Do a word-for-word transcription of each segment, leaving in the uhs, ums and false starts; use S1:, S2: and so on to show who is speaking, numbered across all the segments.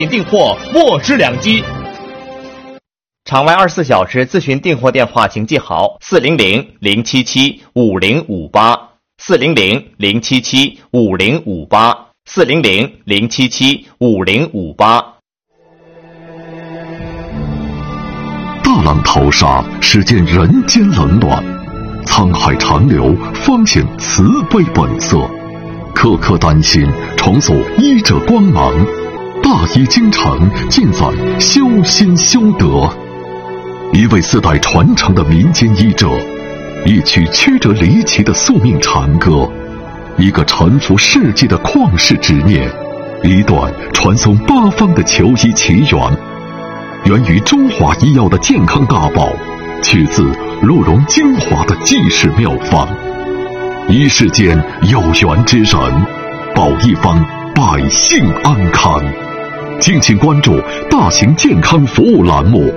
S1: 订货莫之良机。
S2: 场外二十四小时咨询订货电话请记好：四零零零七七五零五八，四零零零七七五零五八，四零零零七七五零五八。
S3: 大浪淘沙，始见人间冷暖；沧海长流，方显慈悲本色。刻刻丹心，重塑医者光芒。大医精诚，尽在修心修德。一位四代传承的民间医者，一曲曲折离奇的宿命长歌，一个沉浮世界的旷世执念，一段传颂八方的求医奇缘。源于中华医药的健康大宝，取自鹿茸精华的济世妙方。医世间有缘之人，保一方百姓安康。敬请关注大型健康服务栏目。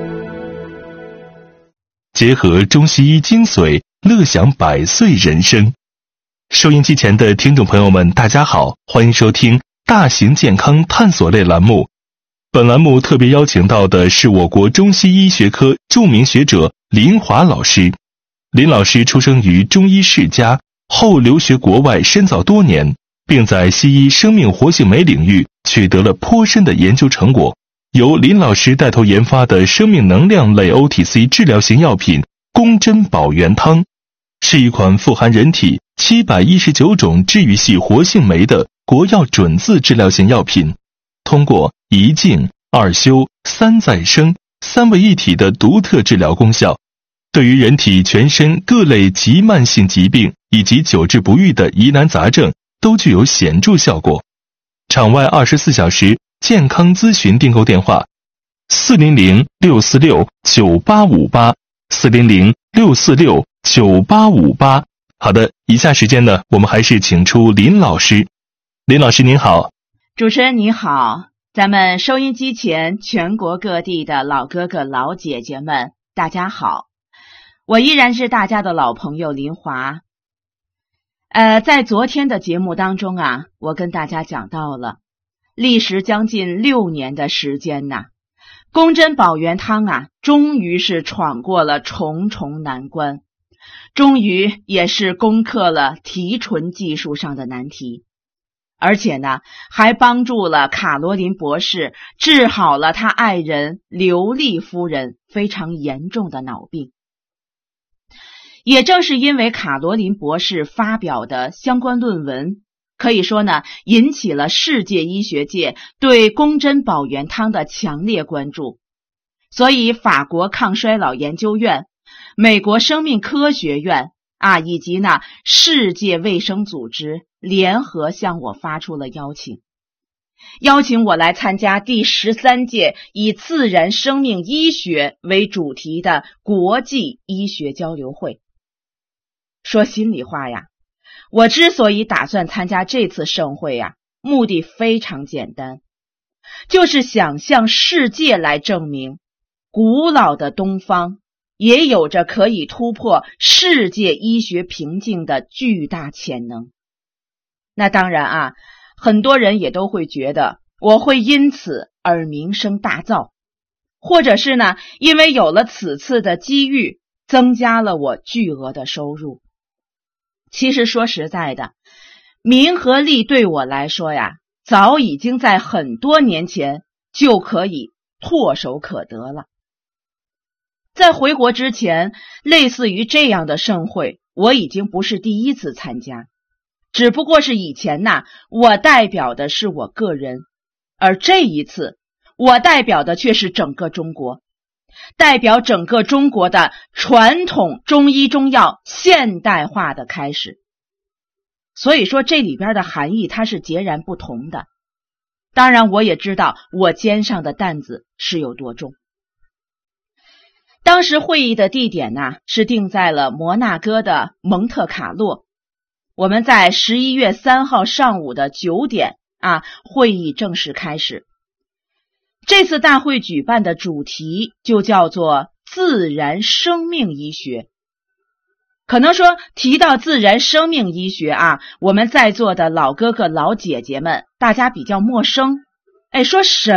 S4: 结合中西医精髓，乐享百岁人生。收音机前的听众朋友们，大家好，欢迎收听大型健康探索类栏目。本栏目特别邀请到的是我国中西医学科著名学者林华老师。林老师出生于中医世家，后留学国外深造多年，并在西医生命活性酶领域取得了颇深的研究成果。由林老师带头研发的生命能量类 O T C 治疗型药品宫珍保元汤，是一款富含人体七百一十九种治愈系活性酶的国药准字治疗型药品，通过一静、二修、三再生三位一体的独特治疗功效，对于人体全身各类急慢性疾病以及久治不愈的疑难杂症都具有显著效果。场外二十四小时健康咨询订购电话：四零零六四六九八五八，四零零六四六九八五八。好的，以下时间呢，我们还是请出林老师。林老师您好。
S5: 主持人你好，咱们收音机前全国各地的老哥哥老姐姐们，大家好，我依然是大家的老朋友林华。呃，在昨天的节目当中啊，我跟大家讲到了，历时将近六年的时间呐，宫珍保元汤啊，终于是闯过了重重难关，终于也是攻克了提纯技术上的难题。而且呢，还帮助了卡罗琳博士治好了他爱人刘丽夫人非常严重的脑病。也正是因为卡罗琳博士发表的相关论文，可以说呢，引起了世界医学界对宫珍保元汤的强烈关注。所以法国抗衰老研究院、美国生命科学院啊，以及呢世界卫生组织联合向我发出了邀请，邀请我来参加第十三届以自然生命医学为主题的国际医学交流会。说心里话呀，我之所以打算参加这次盛会呀，目的非常简单，就是想向世界来证明，古老的东方也有着可以突破世界医学瓶颈的巨大潜能。那当然啊，很多人也都会觉得我会因此而名声大噪，或者是呢，因为有了此次的机遇，增加了我巨额的收入。其实说实在的，名和利对我来说呀，早已经在很多年前就可以唾手可得了。在回国之前，类似于这样的盛会，我已经不是第一次参加，只不过是以前呐，我代表的是我个人，而这一次，我代表的却是整个中国，代表整个中国的传统中医中药现代化的开始。所以说这里边的含义它是截然不同的。当然我也知道我肩上的担子是有多重。当时会议的地点呢，是定在了摩纳哥的蒙特卡洛。我们在十一月三号上午的九点啊，会议正式开始。这次大会举办的主题就叫做自然生命医学。可能说提到自然生命医学啊，我们在座的老哥哥老姐姐们大家比较陌生。哎，说什